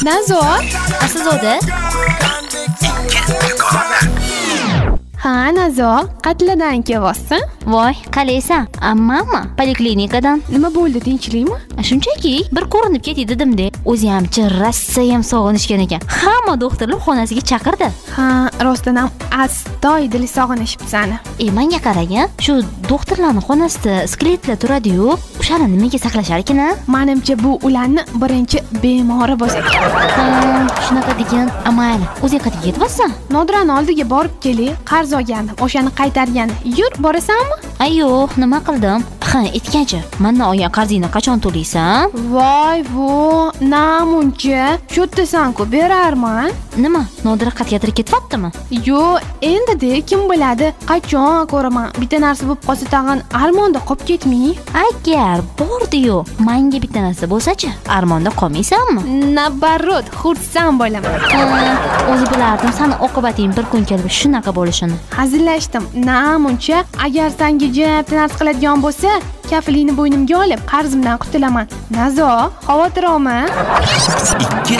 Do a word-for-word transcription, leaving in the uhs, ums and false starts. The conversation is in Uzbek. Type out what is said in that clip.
Nazo, Aslzoda? ha Nazo, qatladan kelyapsan? Voy, qalaysan? Ammammi? Poliklinikadan. Nima bo'ldi, tinchlikmi? Shunchaki bir ko'rinib ketdi dedim-da. O'zi ham Rossiya ham sog'inishgan ekan. Hamma doktorlar xonasiga chaqirdi. Ha, rostdan ham astoydil sog'inishibdi seni. E, menga qaragin, shu doktorlarning xonasida skeletlar turadi-yu, o'shani nimaga saqlashar ekan? Menimcha bu ularni birinchi bemori bo'lsa kerak. Ha, shunaqa degan. Amayli, o'zing qayerga ketyapsan? Nodirani oldiga borib keling, qarz olgandim, o'shani qaytargan. Yur, borasanmi? Ayyo, nima qildim? Ha, aytgancha, mendan olgan qarzingni qachon to'laysan? Voy, vo, namuncha, cho'ttasan-ku, berarman. Nima? Nodira qayergadir ketyaptimi? Yo, endi-de kim biladi, qachon ko'raman. Bitta narsa bo'lib qolsa tag'in armonda qolib ketmay. Agar bordi-yu, menga bitta narsa bo'lsa-chi, armonda qolmaysanmi? Nabarot, xursand bo'laman. O'zi bilardim, seni oqibating bir kun kelib shunaqa bo'lishini. Hazillashdim. Namuncha, agar senga jabta narsa qiladigan bo'lsa, kafilingni bo'ynimga olib, qarzimdan qutulaman. Nazo, xavotir olma.